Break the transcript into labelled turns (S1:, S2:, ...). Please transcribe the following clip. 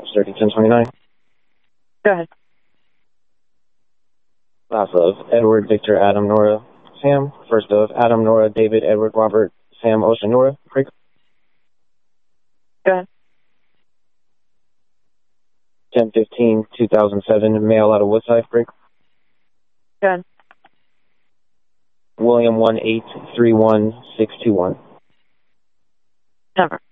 S1: 30, 1029.
S2: Go ahead.
S1: Last of Edward, Victor, Adam, Nora, Sam. First of Adam, Nora, David, Edward, Robert, Sam, Ocean, Nora. Break.
S2: Go ahead.
S1: 10/15/2007, mail out of Woodside. Break.
S2: Go ahead.
S1: William 1831621.
S2: Never.